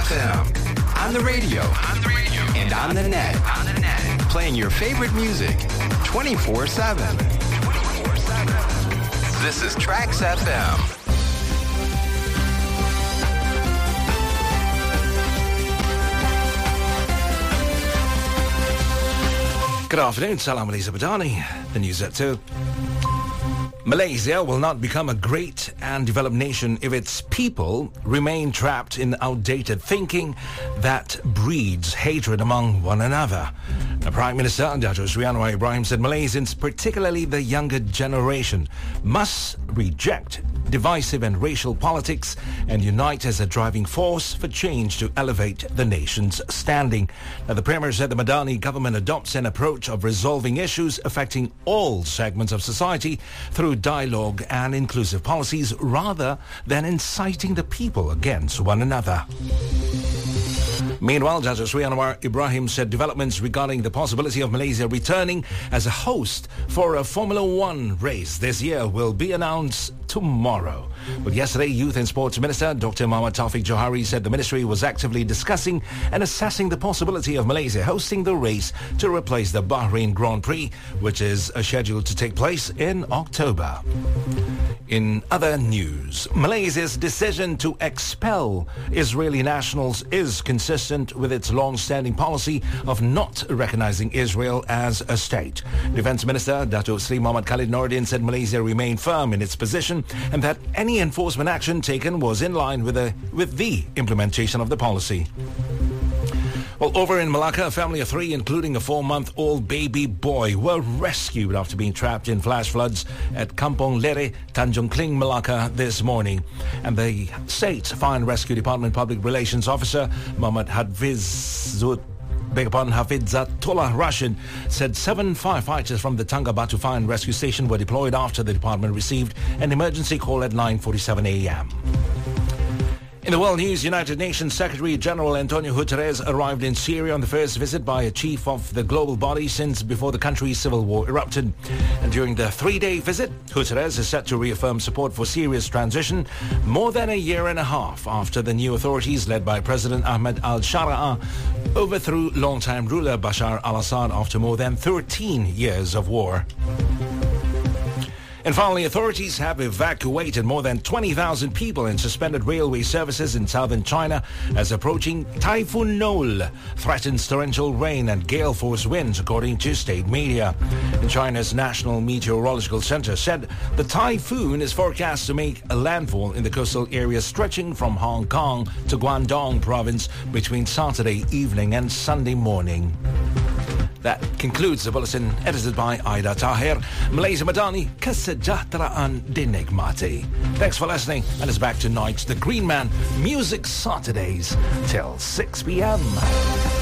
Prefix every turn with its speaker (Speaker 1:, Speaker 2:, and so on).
Speaker 1: FM. On the radio. And on the net. Playing your favorite music 24/7. This is Trax FM.
Speaker 2: Good afternoon, Salam Malaysia Badani. The news at 2. Malaysia will not become a great and developed nation if its people remain trapped in outdated thinking that breeds hatred among one another. The Prime Minister, Dato' Sri Anwar Ibrahim, said Malaysians, particularly the younger generation, must reject divisive and racial politics and unite as a driving force for change to elevate the nation's standing. Now, the Premier said the Madani government adopts an approach of resolving issues affecting all segments of society through dialogue and inclusive policies rather than inciting the people against one another. Meanwhile, Dato' Sri Anwar Ibrahim said developments regarding the possibility of Malaysia returning as a host for a Formula One race this year will be announced tomorrow. But yesterday, Youth and Sports Minister Dr. Muhammad Taufik Johari said the ministry was actively discussing and assessing the possibility of Malaysia hosting the race to replace the Bahrain Grand Prix, which is scheduled to take place in October. In other news, Malaysia's decision to expel Israeli nationals is consistent with its long-standing policy of not recognizing Israel as a state. Defense Minister Dato' Sri Muhammad Khalid Nordin said Malaysia remained firm in its position and that any enforcement action taken was in line with the implementation of the policy. Well, over in Malacca, a family of 3, including a 4-month-old baby boy, were rescued after being trapped in flash floods at Kampong Lere, Tanjung Kling, Malacca this morning. And the State Fire and Rescue Department Public Relations Officer, Muhammad Hafizatullah Rashid, said 7 firefighters from the Tangga Batu Fire and Rescue Station were deployed after the department received an emergency call at 9:47 a.m. In the world news, United Nations Secretary General Antonio Guterres arrived in Syria on the first visit by a chief of the global body since before the country's civil war erupted. And during the 3-day visit, Guterres is set to reaffirm support for Syria's transition more than a year and a half after the new authorities led by President Ahmed al-Shara overthrew longtime ruler Bashar al-Assad after more than 13 years of war. And finally, authorities have evacuated more than 20,000 people and suspended railway services in southern China as approaching Typhoon Nole threatens torrential rain and gale force winds, according to state media. And China's National Meteorological Center said the typhoon is forecast to make a landfall in the coastal area stretching from Hong Kong to Guangdong province between Saturday evening and Sunday morning. That concludes the bulletin, edited by Aida Tahir. Malaysia Madani, kesejahteraan dinikmati. Thanks for listening, and it's back tonight, The Green Man, Music Saturdays till 6 p.m.